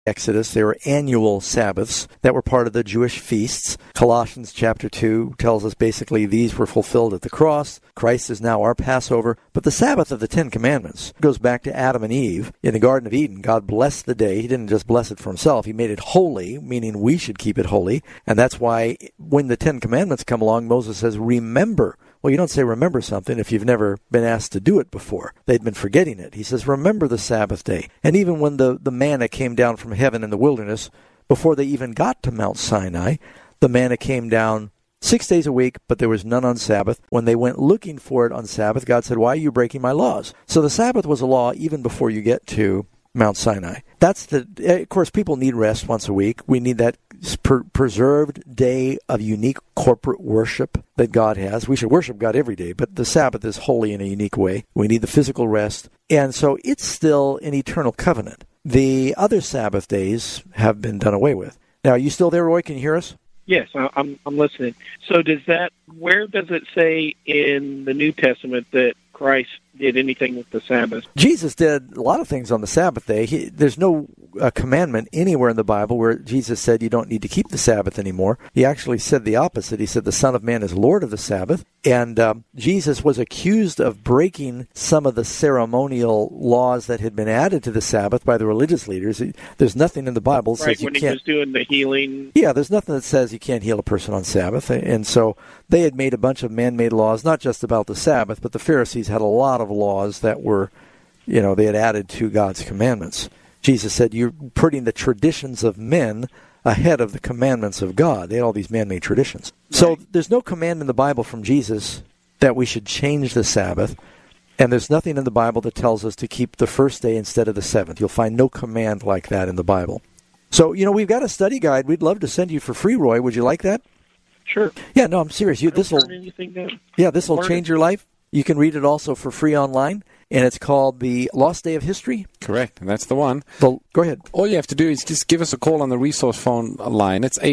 Exodus. They were annual Sabbaths that were part of the Jewish feasts. Colossians chapter 2 tells us basically these were fulfilled at the cross. Christ is now our Passover. But the Sabbath of the Ten Commandments goes back to Adam and Eve. In the Garden of Eden, God blessed the day. He didn't just bless it for himself. He made it holy, meaning we should keep it holy. And that's why when the Ten Commandments come along, Moses says, remember. Well, you don't say remember something if you've never been asked to do it before. They'd been forgetting it. He says, remember the Sabbath day. And even when the manna came down from heaven in the wilderness, before they even got to Mount Sinai, the manna came down 6 days a week, but there was none on Sabbath. When they went looking for it on Sabbath, God said, why are you breaking my laws? So the Sabbath was a law even before you get to Mount Sinai. Of course, people need rest once a week. We need that preserved day of unique corporate worship that God has. We should worship God every day, but the Sabbath is holy in a unique way. We need the physical rest. And so it's still an eternal covenant. The other Sabbath days have been done away with. Now, are you still there, Roy? Can you hear us? Yes, I'm listening. So where does it say in the New Testament that Christ did anything with the Sabbath? Jesus did a lot of things on the Sabbath day. There's no commandment anywhere in the Bible where Jesus said you don't need to keep the Sabbath anymore. He actually said the opposite. He said the Son of Man is Lord of the Sabbath. And Jesus was accused of breaking some of the ceremonial laws that had been added to the Sabbath by the religious leaders. There's nothing in the Bible that says you can't. Right, when he was doing the healing. Yeah, there's nothing that says you can't heal a person on Sabbath. And so they had made a bunch of man-made laws, not just about the Sabbath, but the Pharisees had a lot of laws that were, they had added to God's commandments. Jesus said, you're putting the traditions of men ahead of the commandments of God. They had all these man-made traditions. Right. So there's no command in the Bible from Jesus that we should change the Sabbath, and there's nothing in the Bible that tells us to keep the first day instead of the seventh. You'll find no command like that in the Bible. So, we've got a study guide we'd love to send you for free, Roy. Would you like that? Sure. Yeah, no, I'm serious. This will change your life. You can read it also for free online, and it's called The Lost Day of History. Correct, and that's the one. Go ahead. All you have to do is just give us a call on the resource phone line. It's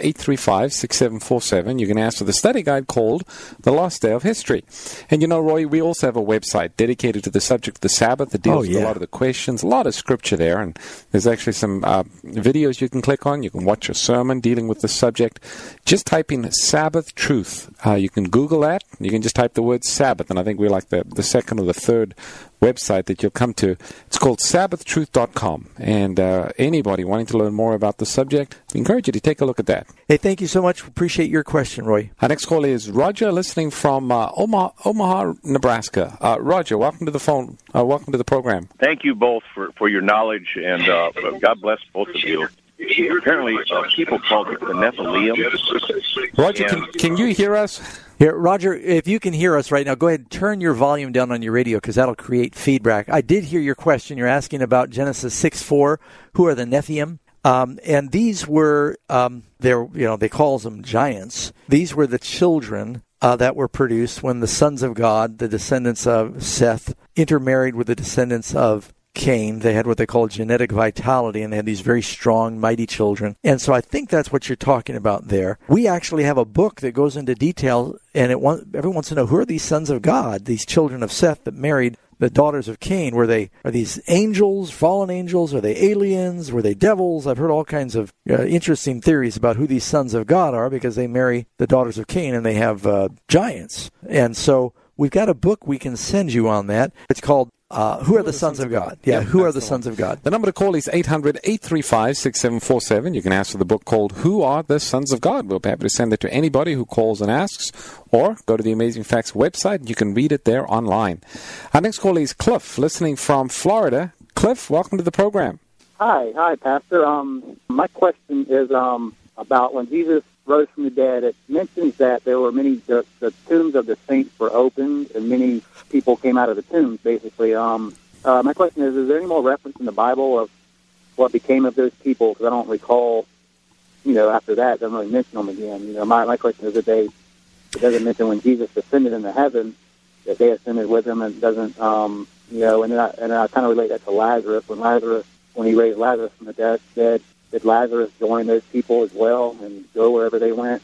800-835-6747. You can ask for the study guide called The Lost Day of History. And Roy, we also have a website dedicated to the subject of the Sabbath that deals with a lot of the questions, a lot of scripture there, and there's actually some videos you can click on. You can watch a sermon dealing with the subject. Just type in Sabbath Truth. You can Google that. You can just type the word Sabbath, and I think we're like the second or the third website that you'll come to. It's called sabbathtruth.com, and anybody wanting to learn more about the subject, we encourage you to take a look at that. Hey, thank you so much. Appreciate your question, Roy. Our next call is Roger, listening from Omaha, Nebraska. Roger, welcome to the phone. Welcome to the program. Thank you both for your knowledge, and God bless both of you. Apparently, people called it the Nephilim. Roger, can you hear us? Here, Roger, if you can hear us right now, go ahead and turn your volume down on your radio because that'll create feedback. I did hear your question. You're asking about Genesis 6:4. Who are the Nephilim? And these were, they call them giants. These were the children that were produced when the sons of God, the descendants of Seth, intermarried with the descendants of Cain. They had what they call genetic vitality, and they had these very strong, mighty children. And so I think that's what you're talking about there. We actually have a book that goes into detail, and everyone wants to know, who are these sons of God, these children of Seth that married the daughters of Cain? Are these angels, fallen angels? Are they aliens? Were they devils? I've heard all kinds of interesting theories about who these sons of God are because they marry the daughters of Cain and they have giants. And so we've got a book we can send you on that. It's called Who Are the Sons of God? Yeah, Who Are the Sons of God? The number to call is 800-835-6747. You can ask for the book called Who Are the Sons of God? We'll be happy to send it to anybody who calls and asks, or go to the Amazing Facts website. You can read it there online. Our next call is Cliff, listening from Florida. Cliff, welcome to the program. Hi, Pastor. My question is about when Jesus rose from the dead. It mentions that there were the tombs of the saints were opened, and many people came out of the tombs, basically. My question is there any more reference in the Bible of what became of those people? Because I don't recall, after that, it doesn't really mention them again. My question is that it doesn't mention when Jesus ascended into heaven, that they ascended with him, and it doesn't, and I kind of relate that to Lazarus. When he raised Lazarus from the dead, did Lazarus join those people as well and go wherever they went?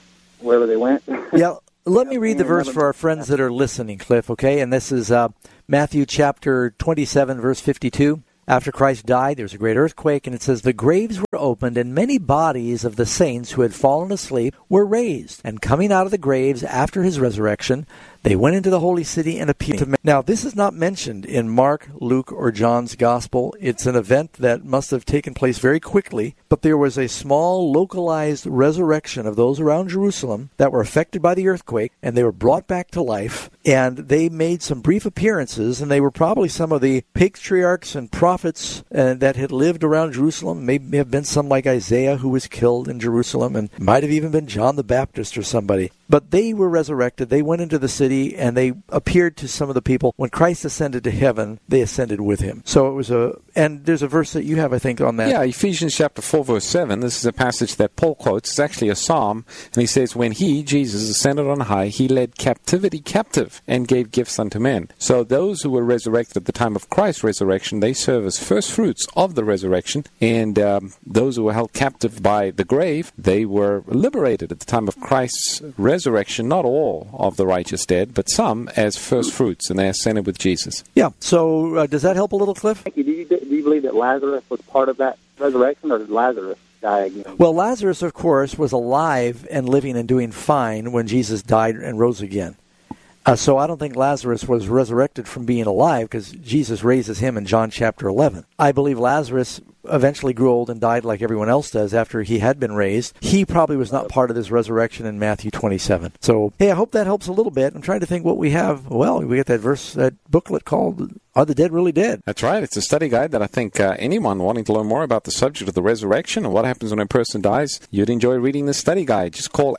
Yeah, let me read the verse for our friends that are listening, Cliff, okay? And this is Matthew chapter 27, verse 52. After Christ died, there was a great earthquake, and it says, the graves were opened, and many bodies of the saints who had fallen asleep were raised. And coming out of the graves after his resurrection, they went into the holy city and appeared to men. Now, this is not mentioned in Mark, Luke, or John's Gospel. It's an event that must have taken place very quickly, but there was a small, localized resurrection of those around Jerusalem that were affected by the earthquake, and they were brought back to life, and they made some brief appearances, and they were probably some of the patriarchs and prophets that had lived around Jerusalem. Maybe have been some like Isaiah, who was killed in Jerusalem, and might have even been John the Baptist or somebody. But they were resurrected. They went into the city, and they appeared to some of the people. When Christ ascended to heaven, they ascended with him. So it was and there's a verse that you have, I think, on that. Yeah, Ephesians chapter 4, verse 7. This is a passage that Paul quotes. It's actually a psalm, and he says, when he, Jesus, ascended on high, he led captivity captive and gave gifts unto men. So those who were resurrected at the time of Christ's resurrection, they serve as first fruits of the resurrection, and those who were held captive by the grave, they were liberated at the time of Christ's resurrection. Not all of the righteous dead, but some as first fruits, and they ascended with Jesus. Yeah, so does that help a little, Cliff? Thank you. Do you believe that Lazarus was part of that resurrection, or did Lazarus die again? Well, Lazarus, of course, was alive and living and doing fine when Jesus died and rose again. So I don't think Lazarus was resurrected from being alive, because Jesus raises him in John chapter 11. I believe Lazarus eventually grew old and died like everyone else does after he had been raised. He probably was not part of this resurrection in Matthew 27. So, hey, I hope that helps a little bit. I'm trying to think what we have. Well, we got that verse, that booklet called Are the Dead Really Dead? That's right. It's a study guide that I think anyone wanting to learn more about the subject of the resurrection and what happens when a person dies, you'd enjoy reading this study guide. Just call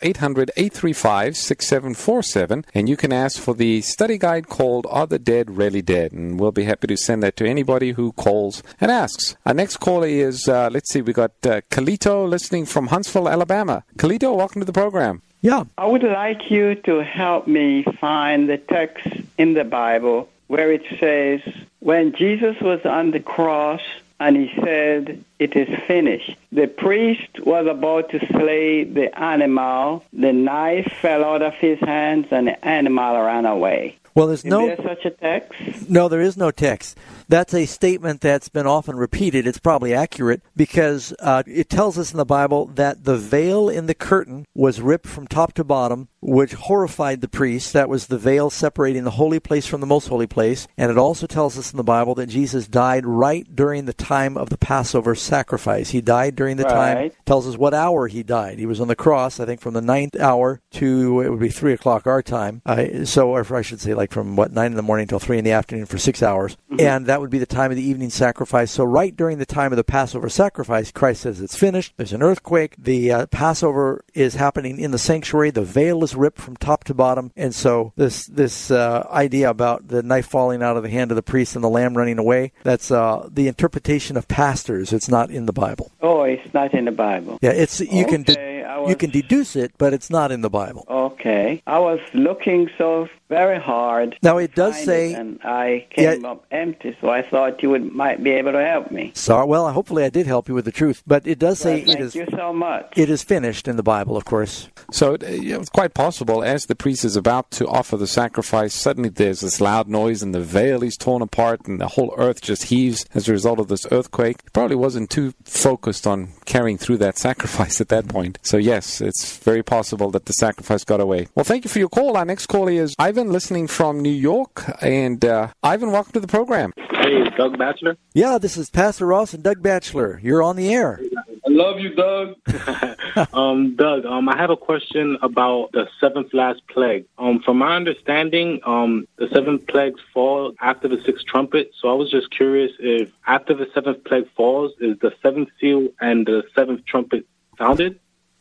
800-835-6747, and you can ask for the study guide called Are the Dead Really Dead? And we'll be happy to send that to anybody who calls and asks. Our next caller is, let's see, we got Kalito listening from Huntsville, Alabama. Kalito, welcome to the program. Yeah. I would like you to help me find the text in the Bible where it says, when Jesus was on the cross and he said, it is finished. The priest was about to slay the animal. The knife fell out of his hands and the animal ran away. Well, is there such a text? No, there is no text. That's a statement that's been often repeated. It's probably accurate because it tells us in the Bible that the veil in the curtain was ripped from top to bottom, which horrified the priests. That was the veil separating the holy place from the most holy place. And it also tells us in the Bible that Jesus died right during the time of the Passover sacrifice. He died during the time. Tells us what hour he died. He was on the cross, I think, from the 9th hour to, it would be 3 o'clock our time. Or I should say, like from 9 in the morning till 3 in the afternoon for 6 hours. Mm-hmm. And that would be the time of the evening sacrifice. So right during the time of the Passover sacrifice, Christ says it's finished. There's an earthquake. The Passover is happening in the sanctuary. The veil is ripped from top to bottom. And so this idea about the knife falling out of the hand of the priest and the lamb running away, that's the interpretation of pastors. It's not in the Bible. Oh, it's not in the Bible. Yeah, it's you can deduce it, but it's not in the Bible. Okay. I was looking so very hard. Now it does say, and I came up empty, so I thought you might be able to help me. Sorry, well, hopefully I did help you with the truth, but it does say thank you so much. It is finished in the Bible, of course. So it's quite possible, as the priest is about to offer the sacrifice, suddenly there's this loud noise and the veil is torn apart and the whole earth just heaves as a result of this earthquake. He probably wasn't too focused on carrying through that sacrifice at that point. So yes, it's very possible that the sacrifice got away. Well, thank you for your call. Our next caller is Ivan, listening from New York. And Ivan, welcome to the program. Hey, Doug Batchelor? Yeah, this is Pastor Ross and Doug Batchelor. You're on the air. I love you, Doug. Doug, I have a question about the seventh last plague. From my understanding, the seventh plagues fall after the sixth trumpet. So I was just curious if after the seventh plague falls, is the seventh seal and the seventh trumpet sounded?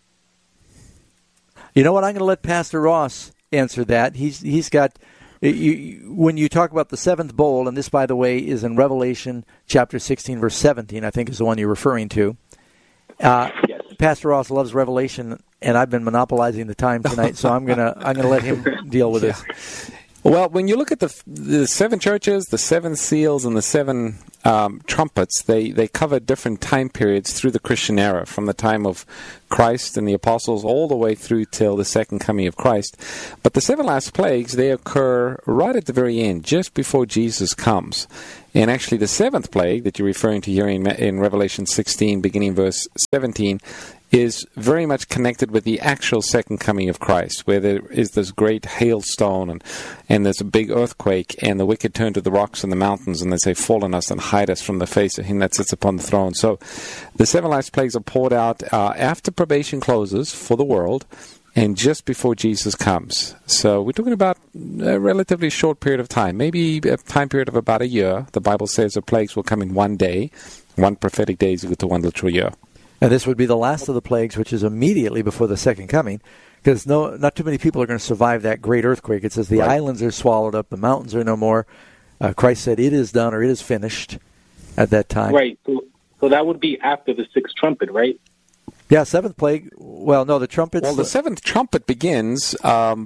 You know what? I'm going to let Pastor Ross answer that. He's got... when you talk about the seventh bowl, and this, by the way, is in Revelation chapter 16, verse 17, I think is the one you're referring to. Yes. Pastor Ross loves Revelation, and I've been monopolizing the time tonight, so I'm gonna let him deal with this. Well, when you look at the seven churches, the seven seals, and the seven trumpets, they cover different time periods through the Christian era, from the time of Christ and the apostles all the way through till the second coming of Christ. But the 7 last plagues, they occur right at the very end, just before Jesus comes. And actually the 7th plague that you're referring to here in Revelation 16, beginning verse 17, is very much connected with the actual second coming of Christ, where there is this great hailstone and there's a big earthquake, and the wicked turn to the rocks and the mountains, and they say, "Fall on us and hide us from the face of him that sits upon the throne." So the 7 last plagues are poured out after probation closes for the world and just before Jesus comes. So we're talking about a relatively short period of time, maybe a time period of about a year. The Bible says the plagues will come in one day. One prophetic day is equal to one literal year. And this would be the last of the plagues, which is immediately before the second coming, because not too many people are going to survive that great earthquake. It says the islands are swallowed up, the mountains are no more. Christ said, "It is done," or "It is finished," at that time. Right. So that would be after the 6th trumpet, right? Yeah, 7th plague. Well, no, the trumpets. Well, the 7th trumpet begins.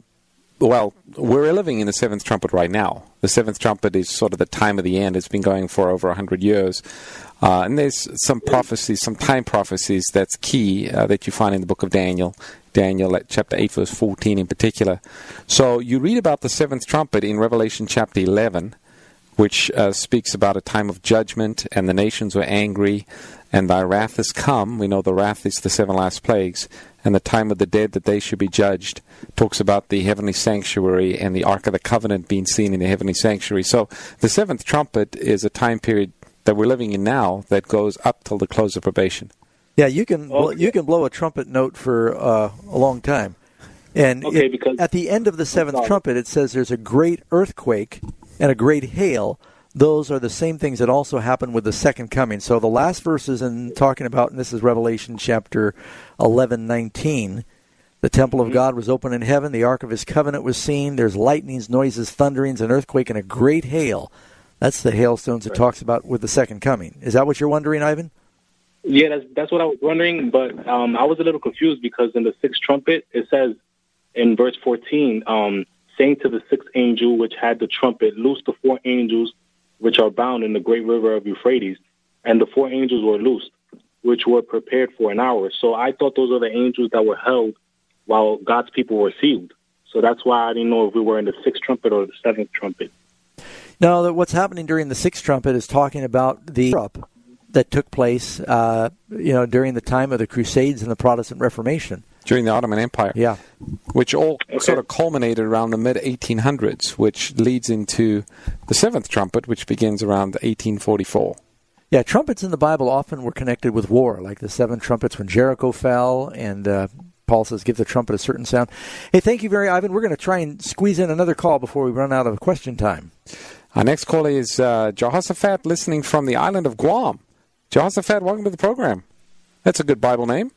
Well, we're living in the 7th trumpet right now. The 7th trumpet is sort of the time of the end. It's been going for over 100 years. And there's some prophecies, some time prophecies that's key that you find in the book of Daniel. Daniel at chapter 8, verse 14 in particular. So you read about the 7th trumpet in Revelation chapter 11, which speaks about a time of judgment, and the nations were angry, and thy wrath is come. We know the wrath is the 7 last plagues, and the time of the dead that they should be judged. Talks about the heavenly sanctuary and the Ark of the Covenant being seen in the heavenly sanctuary. So the 7th trumpet is a time period that we're living in now that goes up till the close of probation. Yeah, you can blow a trumpet note for a long time. And because at the end of the 7th trumpet, it says there's a great earthquake and a great hail. Those are the same things that also happen with the second coming. So the last verses in talking about, and this is Revelation chapter 11:19, the temple of God was open in heaven, the ark of his covenant was seen, there's lightnings, noises, thunderings, an earthquake, and a great hail. That's the hailstones it talks about with the second coming. Is that what you're wondering, Ivan? Yeah, that's what I was wondering, but I was a little confused because in the 6th trumpet, it says in verse 14, saying to the 6th angel which had the trumpet, loose the 4 angels which are bound in the great river of Euphrates. And the 4 angels were loosed, which were prepared for an hour. So I thought those are the angels that were held while God's people were sealed. So that's why I didn't know if we were in the 6th trumpet or the 7th trumpet. No, what's happening during the 6th trumpet is talking about the Europe that took place, during the time of the Crusades and the Protestant Reformation. During the Ottoman Empire. Yeah. Which all sort of culminated around the mid-1800s, which leads into the 7th trumpet, which begins around 1844. Yeah, trumpets in the Bible often were connected with war, like the 7 trumpets when Jericho fell, and Paul says, give the trumpet a certain sound. Hey, thank you very, Ivan. We're going to try and squeeze in another call before we run out of question time. Our next caller is Jehoshaphat, listening from the island of Guam. Jehoshaphat, welcome to the program. That's a good Bible name.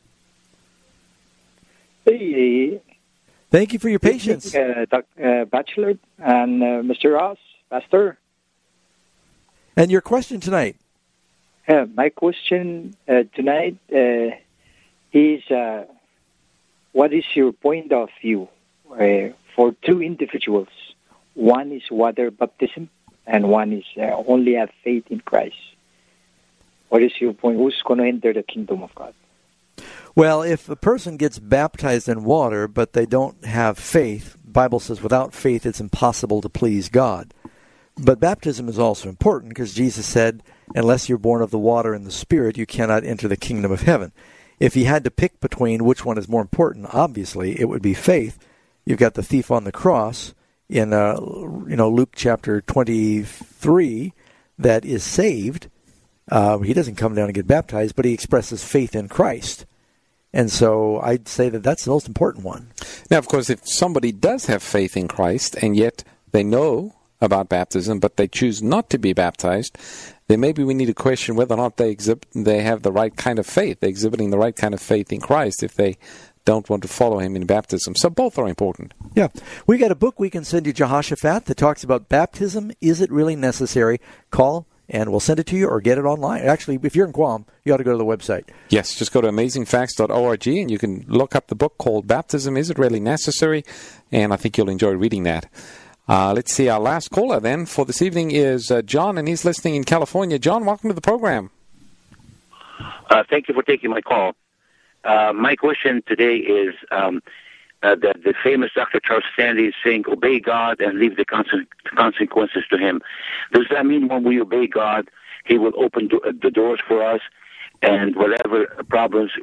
Hey. Thank you for your patience. Dr. Batchelor and Mr. Ross, Pastor. And your question tonight? My question tonight is, what is your point of view for 2 individuals? One is water baptism, and one is only have faith in Christ. What is your point? Who's going to enter the kingdom of God? Well, if a person gets baptized in water, but they don't have faith, the Bible says without faith it's impossible to please God. But baptism is also important because Jesus said, unless you're born of the water and the Spirit, you cannot enter the kingdom of heaven. If he had to pick between which one is more important, obviously it would be faith. You've got the thief on the cross in Luke chapter 23 that is saved. He doesn't come down and get baptized, but he expresses faith in Christ. And so I'd say that that's the most important one. Now, of course, if somebody does have faith in Christ and yet they know about baptism, but they choose not to be baptized, then maybe we need to question whether or not they have the right kind of faith. They're exhibiting the right kind of faith in Christ if they don't want to follow him in baptism. So both are important. Yeah. We got a book we can send you, Jehoshaphat, that talks about baptism. Is it really necessary? Call and we'll send it to you or get it online. Actually, if you're in Guam, you ought to go to the website. Yes, just go to amazingfacts.org and you can look up the book called Baptism, Is It Really Necessary? And I think you'll enjoy reading that. Let's see, our last caller then for this evening is John, and he's listening in California. John, welcome to the program. Thank you for taking my call. My question today is the famous Dr. Charles Stanley is saying, obey God and leave the consequences to Him. Does that mean when we obey God, He will open the doors for us, and whatever problems